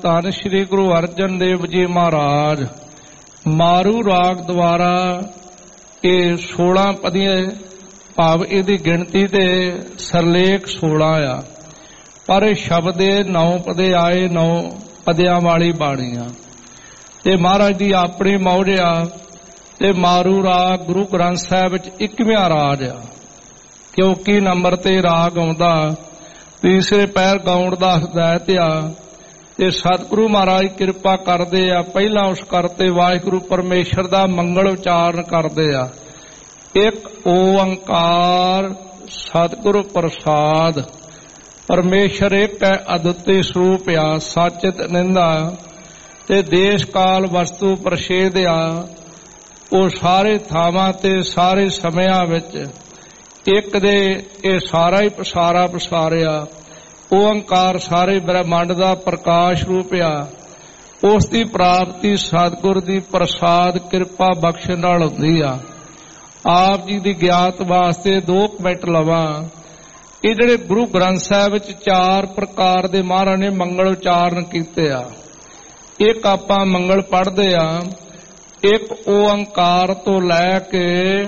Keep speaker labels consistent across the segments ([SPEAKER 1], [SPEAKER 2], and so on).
[SPEAKER 1] ਧੰਨ ਸ਼੍ਰੀ ਗੁਰੂ ਅਰਜਨ ਦੇਵ ਜੀ ਮਹਾਰਾਜ ਮਾਰੂ ਰਾਗ ਦੁਆਰਾ ਇਹ 16 ਪਦੀਆਂ ਭਾਵ ਇਹਦੀ ਗਿਣਤੀ ਤੇ ਸਰਲੇਖ 16 ਆ, ਪਰ ਇਹ ਸ਼ਬਦ ਦੇ 9 ਪਦੇ ਆਏ, 9 ਪਦਿਆਂ ਵਾਲੀ ਬਾਣੀ ਆ। ਤੇ ਮਹਾਰਾਜ ਦੀ ਆਪਣੀ ਮੌਜ ਆ। ਤੇ ਮਾਰੂ ਰਾਗ ਗੁਰੂ ਗ੍ਰੰਥ ਸਾਹਿਬ ਵਿੱਚ 21ਵਾਂ ਰਾਗ ਆ, ਕਿਉਂਕਿ ਨੰਬਰ ਤੇ ਰਾਗ ਆਉਂਦਾ, ਤੀਸਰੇ ਪੈਰ ਗਾਉਣ ਦਾ ਹਦਾਇਤ ਆ। ਤੇ ਸਤਿਗੁਰੂ ਮਹਾਰਾਜ ਕਿਰਪਾ ਕਰਦੇ ਆ, ਪਹਿਲਾਂ ਉਸ ਕਰਤੇ ਵਾਹਿਗੁਰੂ ਪਰਮੇਸ਼ਰ ਦਾ ਮੰਗਲ ਉਚਾਰਨ ਕਰਦੇ ਆ। ਇੱਕ ਓੰਕਾਰ ਸਤਿਗੁਰੂ ਪ੍ਰਸਾਦ, ਪਰਮੇਸ਼ਰ ਇੱਕ ਹੈ, ਅਦੁੱਤੀ ਸਰੂਪ ਆ, ਸਚਿਤ ਨਿੰਦਾ। ਤੇ ਦੇਸ਼ ਕਾਲ ਵਸਤੂ ਪ੍ਰਸ਼ੇਦ ਆ, ਉਹ ਸਾਰੇ ਥਾਵਾਂ ਤੇ ਸਾਰੇ ਸਮਿਆਂ ਵਿੱਚ ਇੱਕ ਦੇ ਇਹ ਸਾਰਾ ਹੀ ਪਸਾਰਿਆ। ਓੰਕਾਰ ਸਾਰੇ ਬ੍ਰਹਮੰਡ ਦਾ ਪ੍ਰਕਾਸ਼ ਰੂਪ ਆ। ਉਸ ਦੀ ਪ੍ਰਾਪਤੀ ਸਤਿਗੁਰ ਦੀ ਪ੍ਰਸਾਦ ਕਿਰਪਾ ਬਖਸ਼ਣ ਨਾਲ ਹੁੰਦੀ ਆ। ਆਪ ਜੀ ਦੀ ਗਿਆਤ ਵਾਸਤੇ 2 ਮਿੰਟ ਲਵਾਂ। ਇਹ ਜਿਹੜੇ ਗੁਰੂ ਗ੍ਰੰਥ ਸਾਹਿਬ ਵਿੱਚ 4 ਪ੍ਰਕਾਰ ਦੇ ਮਹਾਰਾਜ ਨੇ ਮੰਗਲ ਉਚਾਰਨ ਕੀਤੇ ਆ। ਇੱਕ ਆਪਾਂ ਮੰਗਲ ਪੜ੍ਹਦੇ ਆ, ਇੱਕ ਓੰਕਾਰ ਤੋਂ ਲੈ ਕੇ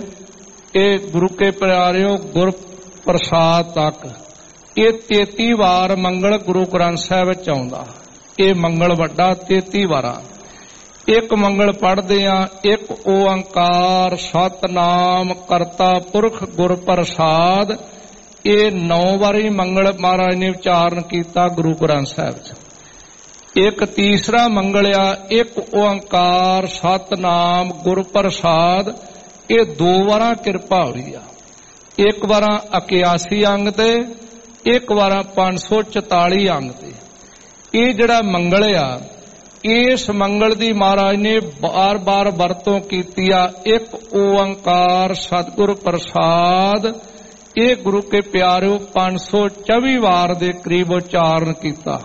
[SPEAKER 1] ਇਹ ਗੁਰੂ ਕੇ ਪਿਆਰਿਓ ਗੁਰ ਪ੍ਰਸਾਦ ਤੱਕ ਇਹ 33 ਵਾਰ ਮੰਗਲ ਗੁਰੂ ਗ੍ਰੰਥ ਸਾਹਿਬ ਵਿੱਚ ਆਉਂਦਾ। ਇਹ ਮੰਗਲ ਵੱਡਾ 33 ਵਾਰਾਂ। ਇੱਕ ਮੰਗਲ ਪੜ੍ਹਦੇ ਆ, ਇੱਕ ਓੰਕਾਰ ਸਤਨਾਮ ਕਰਤਾ ਪੁਰਖ ਗੁਰ ਪ੍ਰਸਾਦ। ਇਹ 9 ਵਾਰੀ ਮੰਗਲ ਮਹਾਰਾਜ ਨੇ ਉਚਾਰਨ ਕੀਤਾ ਗੁਰੂ ਗ੍ਰੰਥ ਸਾਹਿਬ 'ਚ। ਇੱਕ ਤੀਸਰਾ ਮੰਗਲ ਆ, ਇੱਕ ਓੰਕਾਰ ਸਤਨਾਮ ਗੁਰ ਪ੍ਰਸਾਦ। ਇਹ 2 ਵਾਰਾਂ ਕਿਰਪਾ ਹੋਈ ਆ। ਇੱਕ ਵਾਰਾਂ 81 ਅੰਗ ਤੇ, ਇੱਕ ਵਾਰਾਂ 544 ਅੰਗ ਤੇ। ਇਹ ਜਿਹੜਾ ਮੰਗਲ ਆ, ਇਸ ਮੰਗਲ ਦੀ ਮਹਾਰਾਜ ਨੇ ਬਾਰ-ਬਾਰ ਵਰਤੋਂ ਕੀਤੀ ਆ। ਇੱਕ ਓੰਕਾਰ ਸਤਿਗੁਰ ਪ੍ਰਸਾਦ, ਇਹ ਗੁਰੂ ਕੇ ਪਿਆਰਿਓ 524 ਵਾਰ ਦੇ ਕਰੀਬ ਉਚਾਰਨ ਕੀਤਾ।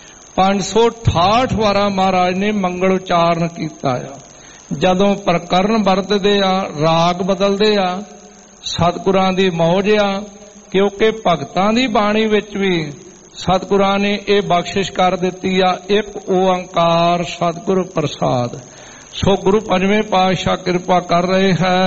[SPEAKER 1] 568 ਵਾਰਾਂ ਮਹਾਰਾਜ ਨੇ ਮੰਗਲ ਉਚਾਰਨ ਕੀਤਾ ਆ। ਜਦੋਂ ਪ੍ਰਕਰਨ ਵਰਤਦੇ ਆ, ਰਾਗ ਬਦਲਦੇ ਆ, ਸਤਿਗੁਰਾਂ ਦੀ ਮੌਜ ਆ, ਕਿਉਂਕਿ ਭਗਤਾਂ ਦੀ ਬਾਣੀ ਵਿੱਚ ਵੀ ਸਤਿਗੁਰਾਂ ਨੇ ਇਹ ਬਖਸ਼ਿਸ਼ ਕਰ ਦਿੱਤੀ ਆ, ਇੱਕ ਓੰਕਾਰ ਸਤਿਗੁਰ ਪ੍ਰਸਾਦ। ਸੋ ਗੁਰੂ ਪੰਜਵੇਂ ਪਾਤਸ਼ਾਹ ਕਿਰਪਾ ਕਰ ਰਹੇ ਹੈ।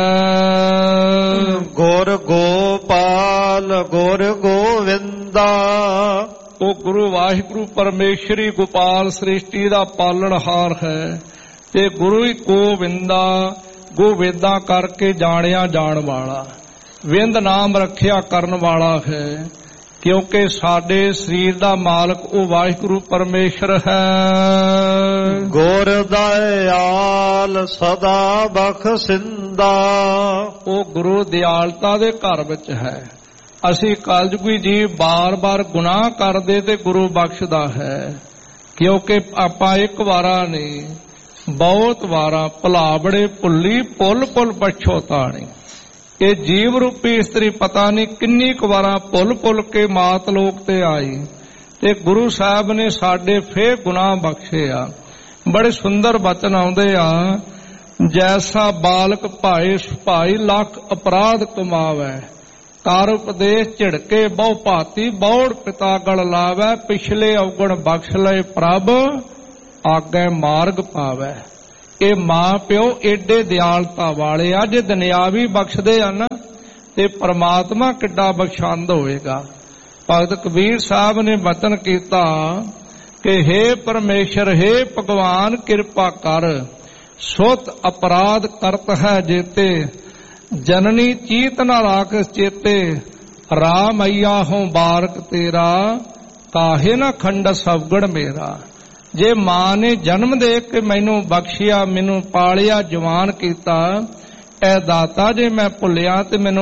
[SPEAKER 2] ਗੁਰ ਗੋਪਾਲ ਗੁਰ ਗੋਵਿੰਦਾ।
[SPEAKER 1] ਉਹ ਗੁਰੂ ਵਾਹਿਗੁਰੂ ਪਰਮੇਸ਼ਰੀ ਗੋਪਾਲ ਸ੍ਰਿਸ਼ਟੀ ਦਾ ਪਾਲਣਹਾਰ ਹੈ। ਤੇ ਗੁਰੂ ਹੀ ਗੋਵਿੰਦਾ, ਗੋਵੇਦਾਂ ਕਰਕੇ ਜਾਣਿਆ ਜਾਣ ਵਾਲਾ, ਵਿੰਦ ਨਾਮ ਰੱਖਿਆ ਕਰਨ ਵਾਲਾ ਹੈ। ਕਿਉਂਕਿ ਸਾਡੇ ਸਰੀਰ ਦਾ ਮਾਲਕ ਉਹ ਵਾਹਿਗੁਰੂ ਪਰਮੇਸ਼ਰ ਹੈ।
[SPEAKER 2] ਗੁਰ ਦਇਆਲ ਸਦਾ ਬਖਸ਼ਿੰਦਾ।
[SPEAKER 1] ਉਹ ਗੁਰੂ ਦਿਆਲਤਾ ਦੇ ਘਰ ਵਿੱਚ ਹੈ। ਅਸੀਂ ਕਲਯੁਗੀ ਜੀ ਬਾਰ-ਬਾਰ ਗੁਨਾਹ ਕਰਦੇ ਤੇ ਗੁਰੂ ਬਖਸ਼ਦਾ ਹੈ। ਕਿਉਂਕਿ ਆਪਾਂ ਇੱਕ ਵਾਰਾ ਨਹੀਂ, ਬਹੁਤ ਵਾਰਾਂ ਭੁਲਾਵੜੇ ਭੁੱਲੀ ਭੁੱਲ ਭੁੱਲ ਪਛੋਤਾਣੀ। ਇਹ ਜੀਵ ਰੂਪੀ ਇਸਤਰੀ ਪਤਾ ਨਹੀਂ ਕਿੰਨੀ ਕੁ ਵਾਰਾਂ ਭੁੱਲ ਭੁੱਲ ਕੇ ਮਾਤ ਲੋਕ ਤੇ ਆਈ, ਤੇ ਗੁਰੂ ਸਾਹਿਬ ਨੇ ਸਾਡੇ ਫੇਰ ਗੁਨਾਹ ਬਖਸ਼ੇ ਆ। ਬੜੇ ਸੁੰਦਰ ਬਚਨ ਆਉਂਦੇ ਆ, ਜੈਸਾ ਬਾਲਕ ਭਾਈ ਲੱਖ ਅਪਰਾਧ ਕਮਾਵੈ, ਕਰ ਉਪਦੇਸ਼ ਝਿੜਕੇ ਬਹੁ ਭਾਤੀ, ਬੌੜ ਪਿਤਾ ਗਲ ਲਾਵੈ, ਪਿਛਲੇ ਔਗਣ ਬਖਸ਼ ਲਏ ਪ੍ਰਭ, ਆਗੇ ਮਾਰਗ ਪਾਵੈ। ਇਹ ਮਾਂ ਪਿਓ ਏਡੇ ਦਿਆਲਤਾ ਵਾਲੇ ਆ। ਜੇ ਦੁਨਿਆਵੀ ਬਖਸ਼ਦੇ ਆ ਨਾ, ਤੇ ਪਰਮਾਤਮਾ ਕਿੱਡਾ ਬਖਸ਼ੰਦ ਹੋਵੇਗਾ। ਭਗਤ ਕਬੀਰ ਸਾਹਿਬ ਨੇ ਬਚਨ ਕੀਤਾ ਕਿ ਹੇ ਪਰਮੇਸ਼ਰ, ਹੇ ਭਗਵਾਨ ਕਿਰਪਾ ਕਰ, ਸੁਤ ਅਪਰਾਧ ਕਰਤ ਹੈ ਜੇਤੇ, ਜਨਨੀ ਚੀਤ ਨਾ ਰਾਖ ਚੇਤੇ, ਰਾਮ ਅਈਆ ਹੋਂ ਬਾਰਕ ਤੇਰਾ, ਕਾਹੇ ਨਾ ਖੰਡ ਸਵਗੜ ਮੇਰਾ। ਜੇ ਮਾਂ ਨੇ ਜਨਮ ਦੇ ਕੇ ਮੈਨੂੰ ਬਖਸ਼ਿਆ, ਮੈਨੂੰ ਪਾਲਿਆ, ਜਵਾਨ ਕੀਤਾ, ਐ ਦਾਤਾ ਜੇ ਮੈਂ ਭੁੱਲਿਆ ਤੇ ਮੈਨੂੰ